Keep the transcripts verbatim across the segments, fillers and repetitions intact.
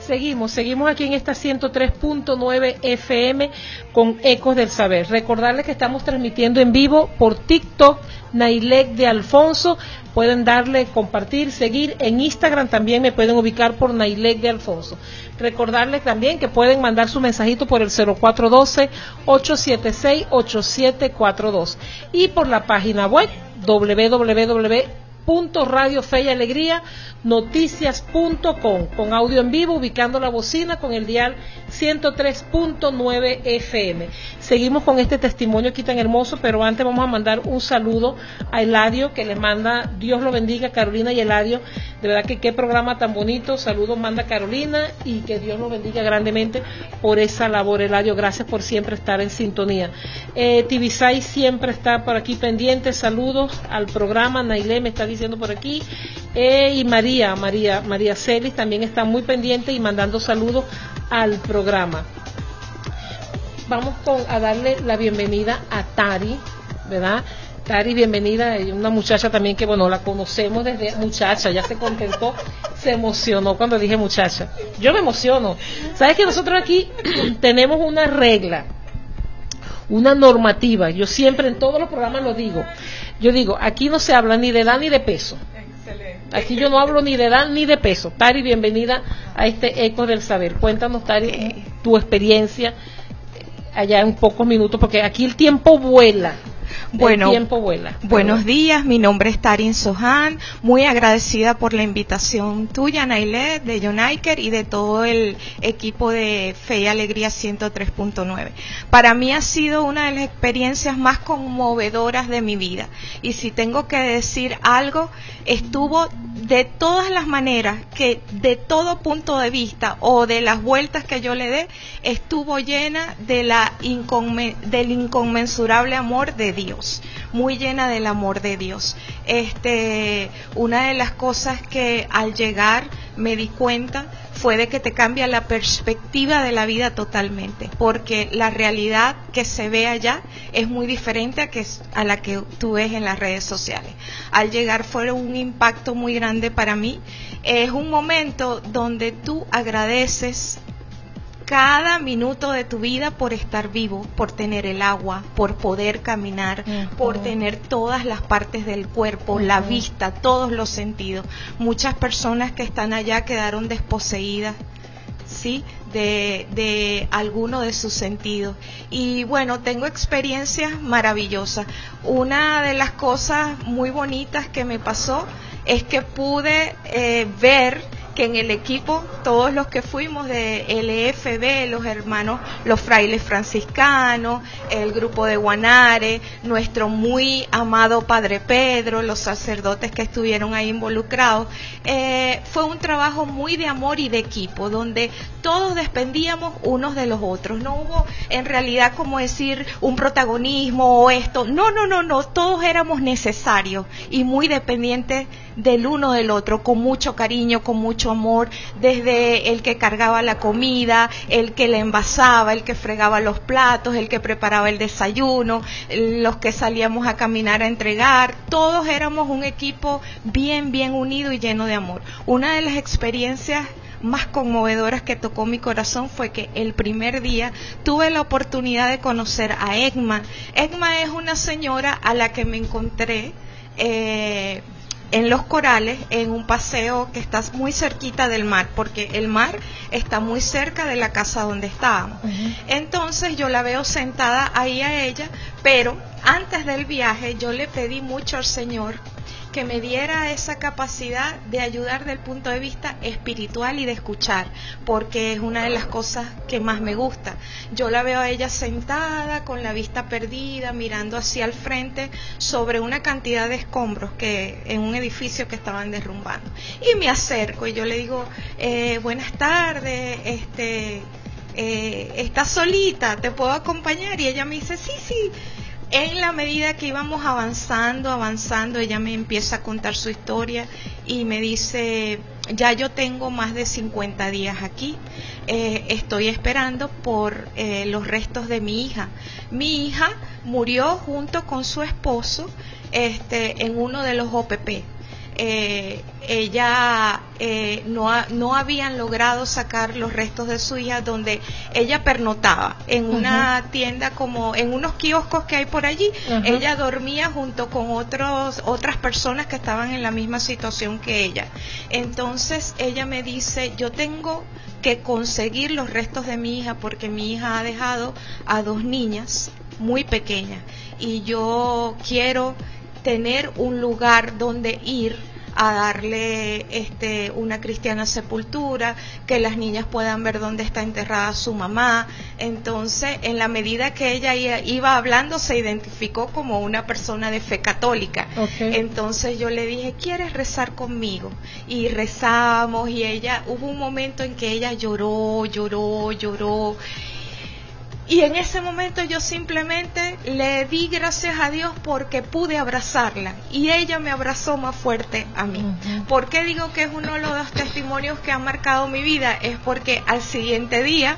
Seguimos, seguimos aquí en esta ciento tres punto nueve F M con Ecos del Saber. Recordarles que estamos transmitiendo en vivo por TikTok, Nailek de Alfonso. Pueden darle, compartir, seguir. En Instagram también me pueden ubicar por Nailek de Alfonso. Recordarles también que pueden mandar su mensajito por el cero cuatro uno dos, ocho siete seis, ocho siete cuatro dos y por la página web doble u doble u doble u punto radio fe y alegría noticias punto com, con audio en vivo, ubicando la bocina con el dial ciento tres punto nueve F M. Seguimos con este testimonio aquí tan hermoso, pero antes vamos a mandar un saludo a Eladio, que le manda, Dios lo bendiga, Carolina y Eladio, de verdad que qué programa tan bonito. Saludos manda Carolina, y que Dios lo bendiga grandemente por esa labor. Eladio, gracias por siempre estar en sintonía. eh, Tibisay siempre está por aquí pendiente. Saludos al programa. Nailé me está diciendo por aquí, eh, y María, María, María Celis también está muy pendiente y mandando saludos al programa. Vamos con, a darle la bienvenida a Tari, ¿verdad? Tari, bienvenida, una muchacha también que, bueno, la conocemos desde muchacha, ya se contentó, se emocionó cuando dije muchacha. Yo me emociono. ¿Sabes que nosotros aquí tenemos una regla, una normativa? Yo siempre en todos los programas lo digo. Yo digo, aquí no se habla ni de edad ni de peso. Excelente. Aquí yo no hablo ni de edad ni de peso. Tari, bienvenida a este Eco del Saber. Cuéntanos, Tari, tu experiencia allá en pocos minutos, porque aquí el tiempo vuela. Bueno, el tiempo vuela. Buenos días, mi nombre es Tarin Sohan, muy agradecida por la invitación tuya, Nailé, de Jonaiker y de todo el equipo de Fe y Alegría ciento tres punto nueve. Para mí ha sido una de las experiencias más conmovedoras de mi vida, y si tengo que decir algo, estuvo de todas las maneras, que de todo punto de vista o de las vueltas que yo le dé, estuvo llena de la inconmen- del inconmensurable amor de Dios, muy llena del amor de Dios. Este, una de las cosas que al llegar me di cuenta fue de que te cambia la perspectiva de la vida totalmente, porque la realidad que se ve allá es muy diferente a, que, a la que tú ves en las redes sociales. Al llegar fue un impacto muy grande para mí. Es un momento donde tú agradeces cada minuto de tu vida por estar vivo, por tener el agua, por poder caminar, uh-huh. por tener todas las partes del cuerpo, uh-huh. la vista, todos los sentidos. Muchas personas que están allá quedaron desposeídas, ¿sí?, de, de alguno de sus sentidos. Y bueno, tengo experiencias maravillosas. Una de las cosas muy bonitas que me pasó es que pude eh, ver que en el equipo, todos los que fuimos de L F B, los hermanos, los frailes franciscanos, el grupo de Guanare, nuestro muy amado Padre Pedro, los sacerdotes que estuvieron ahí involucrados, eh, fue un trabajo muy de amor y de equipo, donde todos dependíamos unos de los otros. No hubo en realidad como decir un protagonismo o esto, no, no, no, no, todos éramos necesarios y muy dependientes del uno del otro, con mucho cariño, con mucho amor, desde el que cargaba la comida, el que la envasaba, el que fregaba los platos, el que preparaba el desayuno, los que salíamos a caminar a entregar, todos éramos un equipo bien, bien unido y lleno de amor. Una de las experiencias más conmovedoras que tocó mi corazón fue que el primer día tuve la oportunidad de conocer a Egma. Egma es una señora a la que me encontré eh, en Los Corales, en un paseo que está muy cerquita del mar, porque el mar está muy cerca de la casa donde estábamos. Uh-huh. Entonces yo la veo sentada ahí a ella, pero antes del viaje yo le pedí mucho al Señor que me diera esa capacidad de ayudar desde el punto de vista espiritual y de escuchar, porque es una de las cosas que más me gusta. Yo la veo a ella sentada, con la vista perdida, mirando hacia el frente, sobre una cantidad de escombros que en un edificio que estaban derrumbando. Y me acerco y yo le digo, eh, buenas tardes, este, eh, ¿estás solita? ¿Te puedo acompañar? Y ella me dice, sí, sí. En la medida que íbamos avanzando, avanzando, ella me empieza a contar su historia y me dice, ya yo tengo más de cincuenta días aquí, eh, estoy esperando por eh, los restos de mi hija. Mi hija murió junto con su esposo este, en uno de los O P P. eh, ella eh, no, ha, no habían logrado sacar los restos de su hija, donde ella pernotaba en una uh-huh. tienda, como en unos kioscos que hay por allí. Uh-huh. Ella dormía junto con otros otras personas que estaban en la misma situación que ella. Entonces ella me dice, yo tengo que conseguir los restos de mi hija, porque mi hija ha dejado a dos niñas muy pequeñas y yo quiero tener un lugar donde ir a darle este una cristiana sepultura, que las niñas puedan ver dónde está enterrada su mamá. Entonces, en la medida que ella iba hablando, se identificó como una persona de fe católica. Okay. Entonces yo le dije, ¿quieres rezar conmigo? Y rezamos, y ella, hubo un momento en que ella lloró, lloró, lloró. Y en ese momento yo simplemente le di gracias a Dios porque pude abrazarla y ella me abrazó más fuerte a mí. Uh-huh. ¿Por qué digo que es uno de los testimonios que han marcado mi vida? Es porque al siguiente día,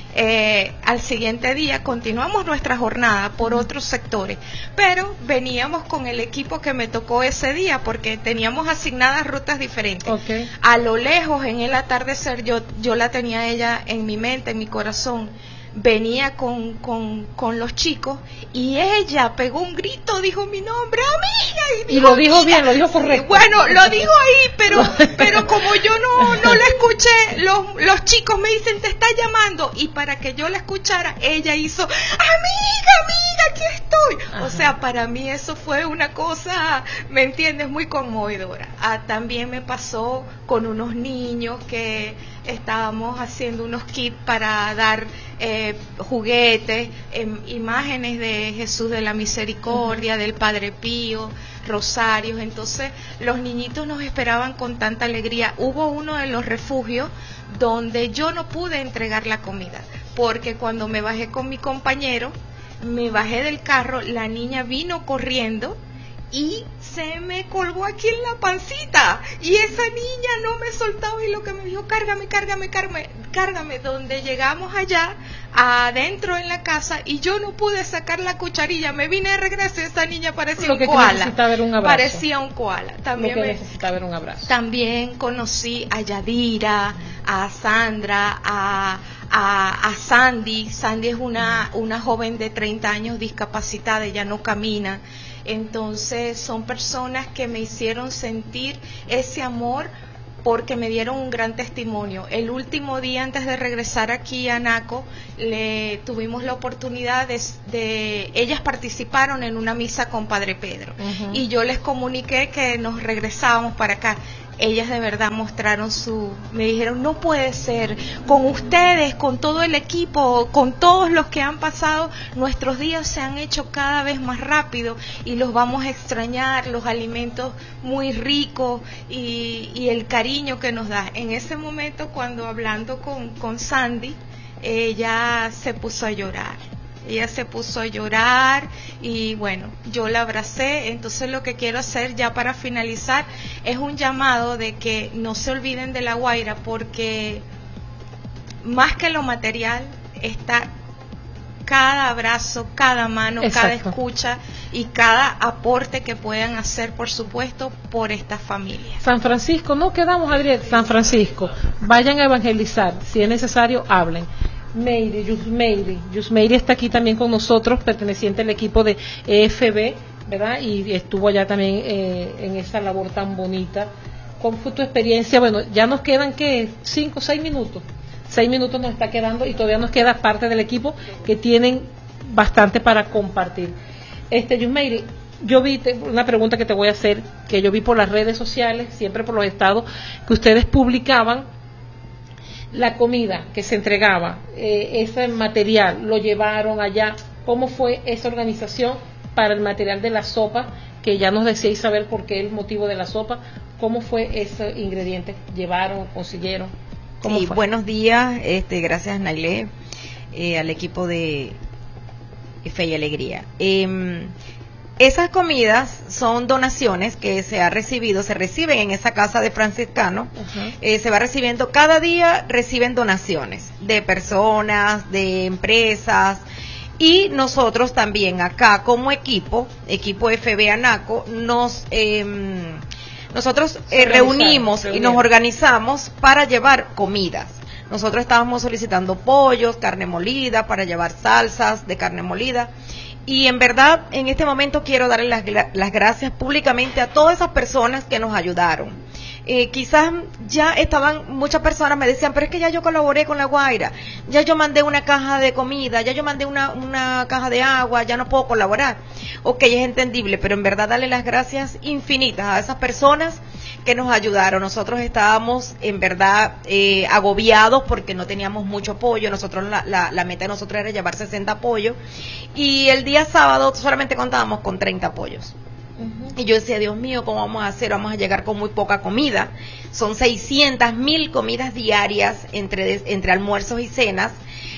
eh, al siguiente día continuamos nuestra jornada por otros sectores, pero veníamos con el equipo que me tocó ese día porque teníamos asignadas rutas diferentes. Okay. A lo lejos, en el atardecer, yo, yo la tenía a ella en mi mente, en mi corazón. Venía con, con, con los chicos y ella pegó un grito, dijo mi nombre, amiga. Y, dijo, y lo dijo bien, lo dijo correcto. Bueno, lo dijo ahí, pero pero como yo no no la escuché, los, los chicos me dicen, te está llamando. Y para que yo la escuchara, ella hizo, amiga, amiga, aquí estoy. Ajá. O sea, para mí eso fue una cosa, ¿me entiendes?, muy conmovedora. Ah, también me pasó con unos niños que estábamos haciendo unos kits para dar eh, juguetes, eh, imágenes de Jesús de la Misericordia, uh-huh. del Padre Pío, rosarios. Entonces los niñitos nos esperaban con tanta alegría. Hubo uno de los refugios donde yo no pude entregar la comida, porque cuando me bajé con mi compañero, me bajé del carro, la niña vino corriendo y se me colgó aquí en la pancita y esa niña no me soltaba y lo que me dijo, cárgame, cárgame, cárgame, cárgame. Donde llegamos allá adentro en la casa y yo no pude sacar la cucharilla, me vine de regreso y esa niña parecía un koala, ver un abrazo. parecía un koala. También lo que me, necesita ver un abrazo. También conocí a Yadira, a Sandra, a A, a Sandy. Sandy es una, una joven de treinta años discapacitada, ella no camina. Entonces son personas que me hicieron sentir ese amor porque me dieron un gran testimonio. El último día antes de regresar aquí a Naco, le tuvimos la oportunidad de, de ellas participaron en una misa con Padre Pedro. Uh-huh. Y yo les comuniqué que nos regresábamos para acá. Ellas de verdad mostraron su, me dijeron, no puede ser, con ustedes, con todo el equipo, con todos los que han pasado, nuestros días se han hecho cada vez más rápido y los vamos a extrañar, los alimentos muy ricos y, y el cariño que nos da. En ese momento, cuando hablando con, con Sandy, ella se puso a llorar. Ella se puso a llorar y bueno, yo la abracé. Entonces lo que quiero hacer ya para finalizar es un llamado de que no se olviden de La Guaira, porque más que lo material está cada abrazo, cada mano, Exacto. cada escucha y cada aporte que puedan hacer, por supuesto, por estas familias. San Francisco, no quedamos, Adriel, San Francisco, vayan a evangelizar, si es necesario, hablen. Meire, Yusmeiri, Yusmeiri está aquí también con nosotros, perteneciente al equipo de E F B, ¿verdad? Y estuvo allá también eh, en esa labor tan bonita. ¿Cómo fue tu experiencia? Bueno, ya nos quedan, ¿qué? Cinco, seis minutos. Seis minutos nos está quedando y todavía nos queda parte del equipo que tienen bastante para compartir. Este, Yusmeiri, yo vi te, una pregunta que te voy a hacer, que yo vi por las redes sociales, siempre por los estados, que ustedes publicaban la comida que se entregaba, eh, ese material, lo llevaron allá. ¿Cómo fue esa organización para el material de la sopa? Que ya nos decíais saber por qué el motivo de la sopa. ¿Cómo fue ese ingrediente? ¿Llevaron, consiguieron? ¿Cómo sí, fue? Buenos días, este, gracias Nailé, eh, al equipo de Fe y Alegría. Eh, Esas comidas son donaciones que se ha recibido, se reciben en esa casa de franciscanos, uh-huh. eh, se va recibiendo, cada día reciben donaciones de personas, de empresas, y nosotros también acá como equipo, equipo F B Anaco, nos, eh, nosotros eh, reunimos y nos organizamos para llevar comidas. Nosotros estábamos solicitando pollos, carne molida, para llevar salsas de carne molida. Y en verdad, en este momento quiero darle las, las gracias públicamente a todas esas personas que nos ayudaron. Eh, quizás ya estaban, muchas personas me decían, pero es que ya yo colaboré con La Guaira, ya yo mandé una caja de comida, ya yo mandé una, una caja de agua, ya no puedo colaborar. Ok, es entendible, pero en verdad darle las gracias infinitas a esas personas que nos ayudaron. Nosotros estábamos en verdad eh, agobiados porque no teníamos mucho pollo. Nosotros la, la, la meta de nosotros era llevar sesenta pollos y el día sábado solamente contábamos con treinta pollos. Uh-huh. Y yo decía, Dios mío, ¿cómo vamos a hacer? Vamos a llegar con muy poca comida. Son seiscientas mil comidas diarias entre, entre almuerzos y cenas.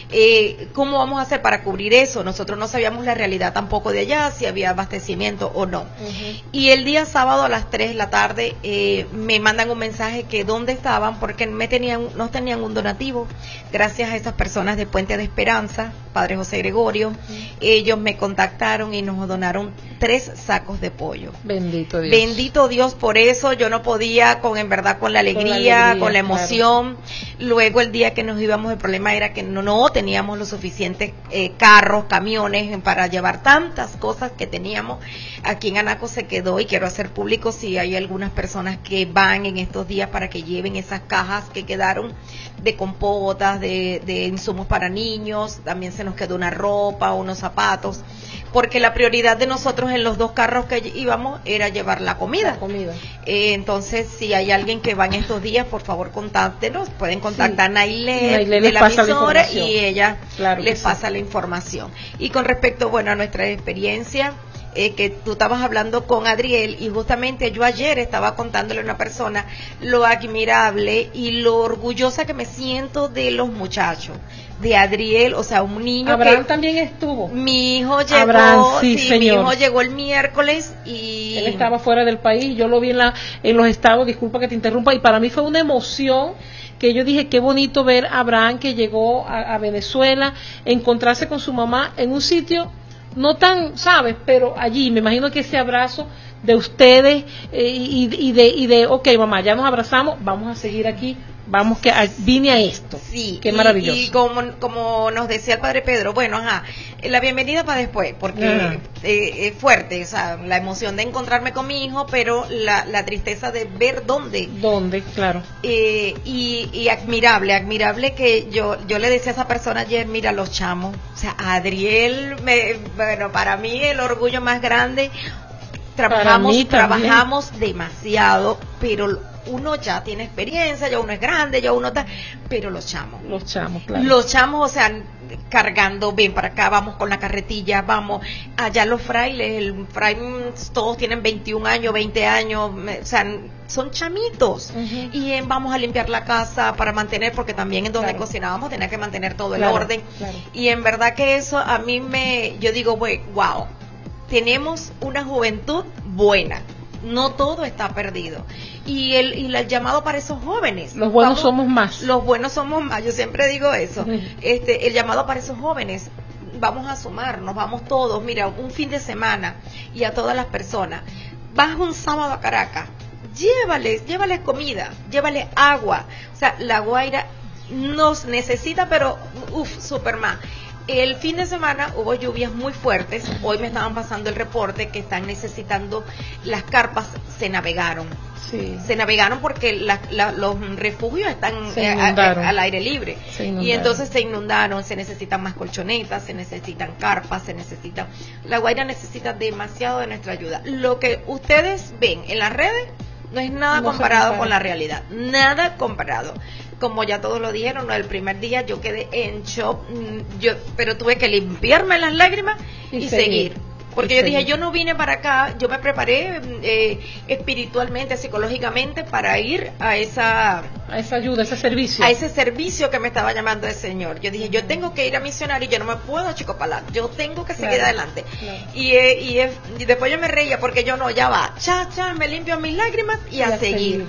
Eh, ¿Cómo vamos a hacer para cubrir eso? Nosotros no sabíamos la realidad tampoco de allá, si había abastecimiento o no. Uh-huh. Y el día sábado a las tres de la tarde eh, me mandan un mensaje que dónde estaban, porque me tenían, nos tenían un donativo, gracias a esas personas de Puente de Esperanza, Padre José Gregorio. Uh-huh. Ellos me contactaron y nos donaron tres sacos de pollo. Bendito Dios. Bendito Dios por eso. Yo no podía, con en verdad, con la alegría, con la, alegría, con la emoción. Claro. Luego el día que nos íbamos, el problema era que no, no teníamos los suficientes eh, carros, camiones para llevar tantas cosas que teníamos. Aquí en Anaco se quedó, y quiero hacer público si hay algunas personas que van en estos días para que lleven esas cajas que quedaron de compotas, de, de insumos para niños. También se nos quedó una ropa, unos zapatos, porque la prioridad de nosotros en los dos carros que íbamos era llevar la comida. La comida. Eh, entonces, si hay alguien que va en estos días, por favor, contáctenos. Pueden contactar sí. a Nailé, Nailé de la emisora, la y ella claro les sí. pasa la información. Y con respecto, bueno, a nuestra experiencia, eh, que tú estabas hablando con Adriel, y justamente yo ayer estaba contándole a una persona lo admirable y lo orgullosa que me siento de los muchachos, de Adriel, o sea, un niño Abraham que también estuvo. Mi hijo llegó, Abraham, sí, sí, señor. mi hijo llegó el miércoles y él estaba fuera del país, yo lo vi en la en los estados, disculpa que te interrumpa, y para mí fue una emoción que yo dije, qué bonito ver a Abraham que llegó a, a Venezuela, encontrarse con su mamá en un sitio no tan, sabes, pero allí, me imagino que ese abrazo de ustedes eh, y, y de, y de, ok, mamá, ya nos abrazamos, vamos a seguir aquí, vamos que a, vine a esto. Sí, qué y, maravilloso. Y como, como nos decía el padre Pedro, bueno, ajá, la bienvenida para después, porque eh, es fuerte, o sea, la emoción de encontrarme con mi hijo, pero la, la tristeza de ver dónde. Dónde, claro. Eh, y, y admirable, admirable que yo yo le decía a esa persona ayer, mira los chamos, o sea, Adriel, me, bueno, para mí el orgullo más grande. Trabajamos, trabajamos demasiado, pero uno ya tiene experiencia, ya uno es grande, ya uno está, pero los chamos. Los chamos, claro. Los chamos, o sea, cargando, ven para acá, vamos con la carretilla, vamos, allá los frailes, el fraile, todos tienen veintiún años, veinte años, o sea, son chamitos. Uh-huh. Y eh, vamos a limpiar la casa para mantener, porque también en donde claro. cocinábamos tenía que mantener todo el claro, orden. Claro. Y en verdad que eso a mí me, yo digo, wow, tenemos una juventud buena, no todo está perdido. Y el, y el llamado para esos jóvenes. Los buenos vamos, somos más. Los buenos somos más, yo siempre digo eso. Uh-huh. Este, el llamado para esos jóvenes, vamos a sumarnos, vamos todos, mira, un fin de semana, y a todas las personas. Vas un sábado a Caracas, llévales, llévales comida, llévales agua. O sea, La Guaira nos necesita, pero uff, super más. El fin de semana hubo lluvias muy fuertes. Hoy me estaban pasando el reporte que están necesitando, las carpas se navegaron. Sí. Se navegaron porque la, la, los refugios están eh, a, a, al aire libre. Y entonces se inundaron, se necesitan más colchonetas, se necesitan carpas, se necesitan... La Guaira necesita demasiado de nuestra ayuda. Lo que ustedes ven en las redes no es nada no comparado con la realidad. Nada comparado. Como ya todos lo dijeron, ¿no? El primer día yo quedé en shock, yo, pero tuve que limpiarme las lágrimas y, y seguir. seguir. Porque y yo seguir. dije, yo no vine para acá, yo me preparé eh, espiritualmente, psicológicamente para ir a esa... A esa ayuda, a ese servicio. A ese servicio que me estaba llamando el Señor. Yo dije, yo tengo que ir a misionar y yo no me puedo achicopalar, yo tengo que seguir claro, adelante. Claro. Y, eh, y, eh, y después yo me reía porque yo no, ya va, cha, cha, me limpio mis lágrimas y, y a, a seguir. seguir.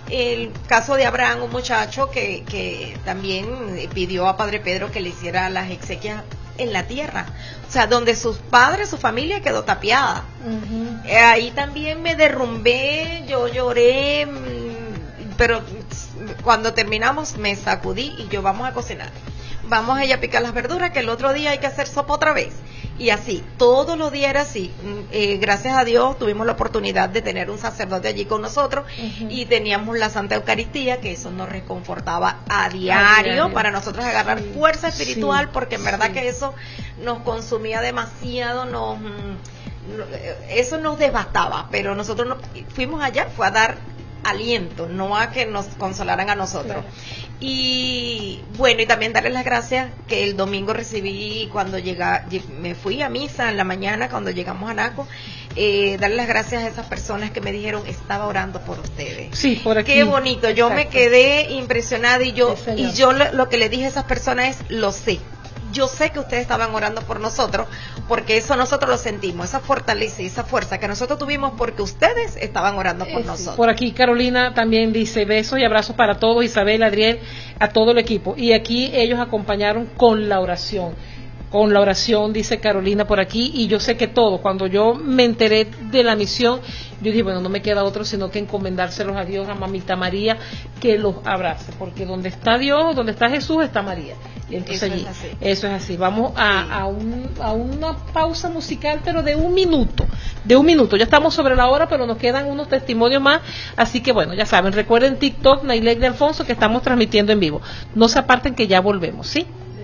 El caso de Abraham, un muchacho que, que también pidió a Padre Pedro que le hiciera las exequias en la tierra, o sea, donde sus padres, su familia quedó tapiada. Uh-huh. Eh, ahí también me derrumbé, yo lloré, pero cuando terminamos me sacudí y yo, vamos a cocinar, vamos a ir a picar las verduras, que el otro día hay que hacer sopa otra vez. Y así, todos los días era así. Eh, gracias a Dios tuvimos la oportunidad de tener un sacerdote allí con nosotros, uh-huh, y teníamos la Santa Eucaristía, que eso nos reconfortaba a diario, a diario. Para nosotros agarrar sí, fuerza espiritual, sí, porque en verdad sí. que eso nos consumía demasiado, nos, eso nos devastaba, pero nosotros no, fuimos allá, fue a dar aliento, no a que nos consolaran a nosotros. Claro. Y bueno, y también darles las gracias que el domingo recibí cuando llega, me fui a misa en la mañana cuando llegamos a Naco, eh, darles las gracias a esas personas que me dijeron, estaba orando por ustedes. Sí, por aquí. Qué bonito, yo Exacto. me quedé impresionada y yo, sí, y yo lo, lo que le dije a esas personas es, lo sé. Yo sé que ustedes estaban orando por nosotros, porque eso nosotros lo sentimos, esa fortaleza y esa fuerza que nosotros tuvimos porque ustedes estaban orando por eh, nosotros. Por aquí Carolina también dice, besos y abrazos para todos, Isabel, Adriel, a todo el equipo. Y aquí ellos acompañaron con la oración. Con la oración, dice Carolina por aquí, y yo sé que todo, cuando yo me enteré de la misión, yo dije, bueno, no me queda otro sino que encomendárselos a Dios, a Mamita María, que los abrace, porque donde está Dios, donde está Jesús, está María. Y entonces eso allí, es así. Eso es así. Vamos a, sí. a, un, a una pausa musical, pero de un minuto, de un minuto. Ya estamos sobre la hora, pero nos quedan unos testimonios más, así que bueno, ya saben, recuerden TikTok, Nailek de Alfonso, que estamos transmitiendo en vivo. No se aparten que ya volvemos, ¿sí?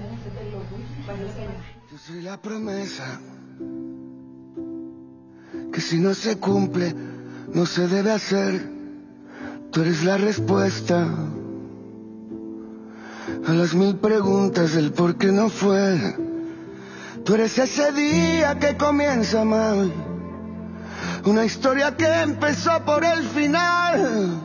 Soy la promesa que si no se cumple no se debe hacer. Tú eres la respuesta a las mil preguntas del por qué no fue. Tú eres ese día que comienza mal, una historia que empezó por el final.